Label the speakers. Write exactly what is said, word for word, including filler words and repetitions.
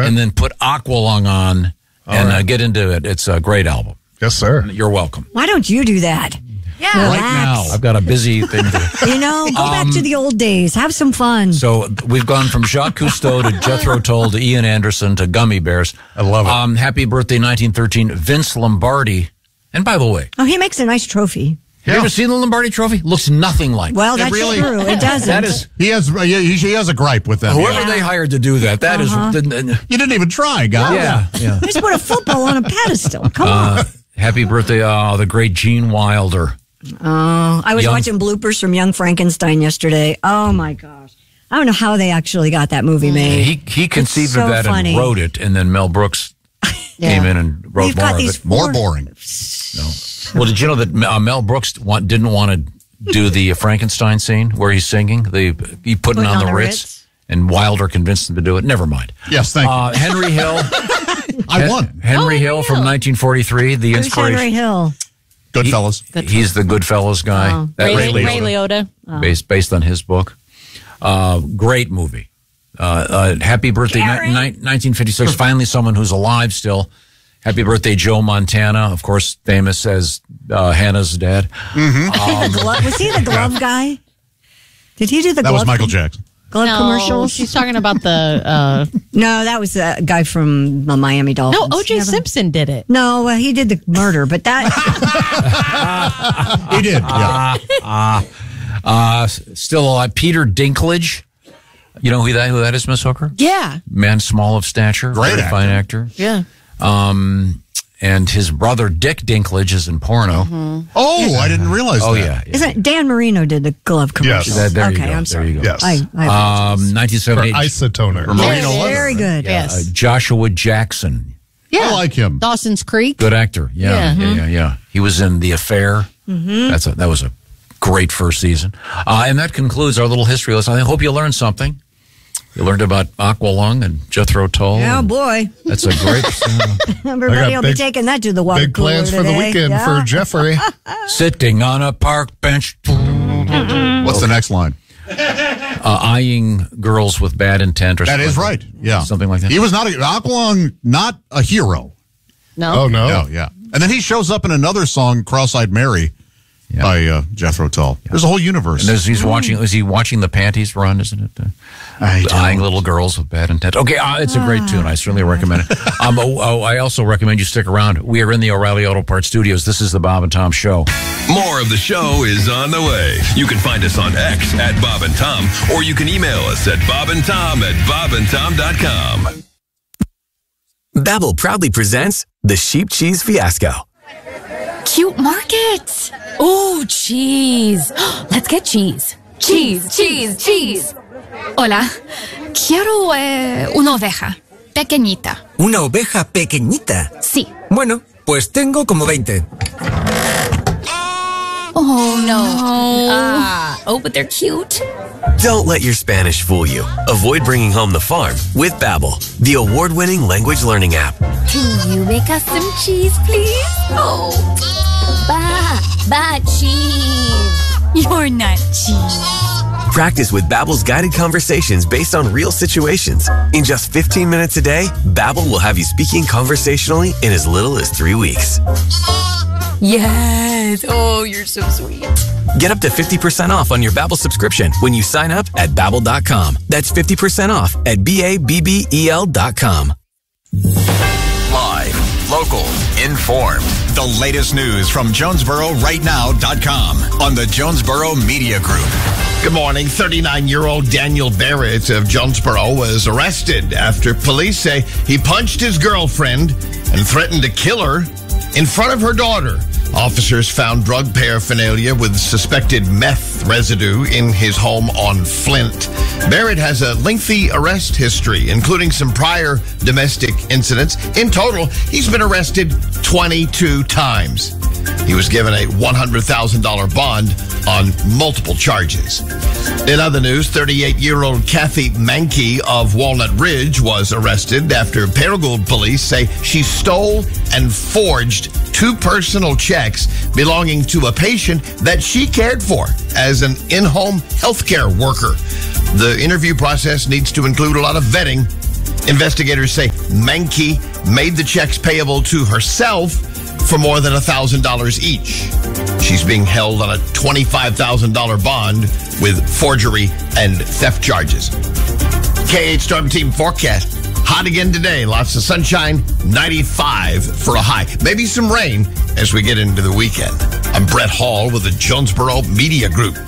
Speaker 1: and then put Aqualung on
Speaker 2: All
Speaker 1: and
Speaker 2: right.
Speaker 1: uh, get into it. It's a great album.
Speaker 2: Yes, sir.
Speaker 1: You're welcome.
Speaker 3: Why don't you do that?
Speaker 4: Yeah.
Speaker 1: Right now, I've got a busy thing to
Speaker 3: You know, go back to the old days. Have some fun.
Speaker 1: So we've gone from Jacques Cousteau to Jethro Tull to Ian Anderson to Gummy Bears.
Speaker 2: I love it.
Speaker 1: Um, happy birthday, nineteen thirteen, Vince Lombardi. And by the way,
Speaker 3: Oh, he makes a nice trophy.
Speaker 1: have you ever seen the Lombardi Trophy? Looks nothing like
Speaker 3: Well,
Speaker 1: it.
Speaker 3: that's
Speaker 5: really-
Speaker 3: true. It doesn't.
Speaker 1: That is
Speaker 5: He has he, he has a gripe with them.
Speaker 1: whoever
Speaker 3: Yeah.
Speaker 1: they hired to do that. That is,
Speaker 3: Uh-huh.
Speaker 5: You didn't even try, guys.
Speaker 1: yeah, yeah.
Speaker 3: Just put a football on a pedestal. Come on.
Speaker 1: Uh, happy birthday, uh, the great Gene Wilder.
Speaker 3: Oh, I was
Speaker 1: Young-
Speaker 3: watching bloopers from Young Frankenstein yesterday. Oh my gosh. I don't know how they actually got that movie made.
Speaker 1: He he conceived
Speaker 3: so
Speaker 1: of that
Speaker 3: funny.
Speaker 1: and wrote it, and then Mel Brooks came in and wrote
Speaker 3: We've
Speaker 1: more
Speaker 3: got
Speaker 1: of
Speaker 3: these
Speaker 1: it.
Speaker 5: More
Speaker 3: four-
Speaker 5: boring.
Speaker 1: Well, did you know that uh, Mel Brooks want, didn't want to do the Frankenstein scene where he's singing? The he putting
Speaker 4: Putting
Speaker 1: on,
Speaker 4: on
Speaker 1: the,
Speaker 4: the
Speaker 1: Ritz,
Speaker 4: Ritz.
Speaker 1: and Wilder convinced him to do it. Never mind.
Speaker 5: Yes, thank
Speaker 1: Uh, Henry Hill.
Speaker 5: you. I won.
Speaker 1: Henry Hill from nineteen forty-three. The
Speaker 3: Who's Henry
Speaker 1: inspiration.
Speaker 3: Hill?
Speaker 5: Goodfellas.
Speaker 1: He's the Goodfellas guy.
Speaker 3: Oh.
Speaker 1: That
Speaker 4: Ray,
Speaker 1: was
Speaker 4: Ray Liotta.
Speaker 1: based based on his book. Uh, great movie. Uh, uh, happy birthday, ni- ni- nineteen fifty-six. Finally, someone who's alive still. Happy birthday, Joe Montana. Of course, famous as uh, Hannah's dad.
Speaker 3: The glove, was he the glove guy? Did he do the
Speaker 5: That
Speaker 3: glove,
Speaker 5: was Michael Jackson.
Speaker 3: glove
Speaker 4: No,
Speaker 3: commercials?
Speaker 4: she's talking about the. Uh,
Speaker 3: No, that was the guy from the Miami Dolphins.
Speaker 4: no, O J
Speaker 3: Never-
Speaker 4: Simpson did it.
Speaker 3: No, uh, he did the murder, but that
Speaker 5: He did. Yeah.
Speaker 1: Uh, still alive, Peter Dinklage. You know who that who that is, Miss Hooker?
Speaker 4: Yeah.
Speaker 1: Man small of stature,
Speaker 5: Great
Speaker 1: very
Speaker 5: actor.
Speaker 1: fine actor.
Speaker 4: Yeah.
Speaker 1: Um, and his brother Dick Dinklage is in porno.
Speaker 5: Oh, I didn't realize
Speaker 1: Oh
Speaker 5: that.
Speaker 1: yeah, yeah.
Speaker 3: isn't Dan Marino did the glove commercials.
Speaker 1: That- there you
Speaker 3: okay,
Speaker 1: go,
Speaker 3: I'm
Speaker 1: there
Speaker 3: sorry.
Speaker 1: you go.
Speaker 2: Yes.
Speaker 3: I, I
Speaker 1: Um, nineteen
Speaker 2: For
Speaker 1: seventy-eight.
Speaker 2: isotoner.
Speaker 5: For Marino Leather.
Speaker 3: very good.
Speaker 1: Uh,
Speaker 4: Yes.
Speaker 1: Joshua Jackson,
Speaker 4: Yeah.
Speaker 5: I like him.
Speaker 4: Dawson's Creek.
Speaker 1: good actor. Yeah,
Speaker 4: Yeah.
Speaker 1: yeah, yeah, yeah. He was in The Affair. That's a, that was a great first season. Uh, and that concludes our little history lesson. I hope you learned something. You learned about Aqualung and Jethro Tull.
Speaker 3: Oh
Speaker 1: and
Speaker 3: boy,
Speaker 1: that's a great.
Speaker 3: everybody will
Speaker 2: big-
Speaker 3: be taking that to the water
Speaker 2: Big
Speaker 3: cooler
Speaker 2: plans for the
Speaker 3: today.
Speaker 2: weekend
Speaker 3: Yeah.
Speaker 2: for Jeffrey.
Speaker 1: Sitting on a park bench,
Speaker 5: What's the next line?
Speaker 1: uh, eyeing girls with bad intent, or
Speaker 5: That
Speaker 1: something
Speaker 5: is
Speaker 1: like
Speaker 5: right. Yeah.
Speaker 1: Something like that.
Speaker 5: He was not a, Aqualung, not a hero.
Speaker 4: No.
Speaker 2: Oh, no.
Speaker 5: No, yeah. And then he shows up in another song, Cross-Eyed Mary,
Speaker 1: Yeah.
Speaker 5: by uh, Jethro Tull. There's a whole universe.
Speaker 1: And there's, he's watching. Is he watching the panties run? Isn't it? Uh,
Speaker 5: I don't-
Speaker 1: eyeing little girls with bad intent. Okay, uh, it's a great tune. I certainly recommend it. Um, oh, oh, I also recommend you stick around. We are in the O'Reilly Auto Parts studios. This is the Bob and Tom Show.
Speaker 6: More of the show is on the way. You can find us on X at Bob and Tom, or you can email us at bobandtom at bobandtom dot com.
Speaker 7: Babbel proudly presents the Sheep Cheese Fiasco.
Speaker 8: Cute markets. Oh, cheese. Let's get cheese. Cheese, cheese, cheese. Hola. Quiero eh, una oveja. Pequeñita.
Speaker 7: ¿Una oveja pequeñita?
Speaker 8: Sí.
Speaker 7: Bueno, pues tengo como veinte.
Speaker 8: Oh, no. Ah. Oh, but they're cute.
Speaker 7: Don't let your Spanish fool you. Avoid bringing home the farm with Babbel, the award-winning language learning app.
Speaker 8: Can you make us some cheese, please? Oh. Ba, ba, cheese. You're not cheese.
Speaker 7: Practice with Babbel's guided conversations based on real situations. In just fifteen minutes a day, Babbel will have you speaking conversationally in as little as three weeks.
Speaker 8: Yes. Oh, you're so sweet.
Speaker 7: Get up to fifty percent off on your Babbel subscription when you sign up at babbel dot com. That's fifty percent off at B A B B E L dot com.
Speaker 9: Live, local, informed. The latest news from Jonesboro Right Now dot com on the Jonesboro Media Group.
Speaker 10: Good morning. thirty-nine-year-old Daniel Barrett of Jonesboro was arrested after police say he punched his girlfriend and threatened to kill her in front of her daughter. Officers found drug paraphernalia with suspected meth residue in his home on Flint. Barrett has a lengthy arrest history, including some prior domestic incidents. In total, he's been arrested twenty-two times. He was given a one hundred thousand dollars bond on multiple charges. In other news, thirty-eight-year-old Kathy Mankey of Walnut Ridge was arrested after Paragould police say she stole and forged two personal checks belonging to a patient that she cared for as an in-home healthcare worker. The interview process needs to include a lot of vetting. Investigators say Menke made the checks payable to herself for more than one thousand dollars each. She's being held on a twenty-five thousand dollars bond with forgery and theft charges. K eight Storm Team forecast. Hot again today. Lots of sunshine. ninety-five for a high. Maybe some rain as we get into the weekend. I'm Brett Hall with the Jonesboro Media Group.